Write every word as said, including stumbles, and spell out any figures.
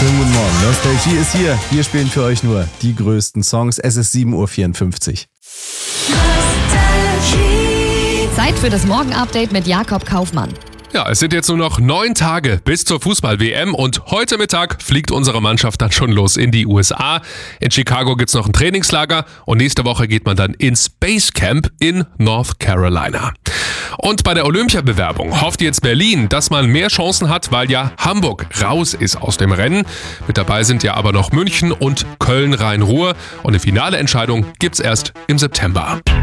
Schönen guten Morgen. Nostalgie ist hier. Wir spielen für euch nur die größten Songs. Es ist sieben Uhr vierundfünfzig. Zeit für das Morgen-Update mit Jakob Kaufmann. Ja, es sind jetzt nur noch neun Tage bis zur Fußball-W M und heute Mittag fliegt unsere Mannschaft dann schon los in die U S A. In Chicago gibt's noch ein Trainingslager und nächste Woche geht man dann ins Space Camp in North Carolina. Und bei der Olympiabewerbung hofft jetzt Berlin, dass man mehr Chancen hat, weil ja Hamburg raus ist aus dem Rennen. Mit dabei sind ja aber noch München und Köln-Rhein-Ruhr und eine finale Entscheidung gibt's erst im September.